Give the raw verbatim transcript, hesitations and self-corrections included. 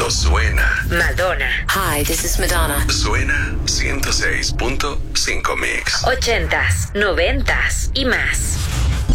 cuando suena. Madonna. Hi, this is Madonna. Suena ciento seis punto cinco Mix. Ochentas, noventas y más.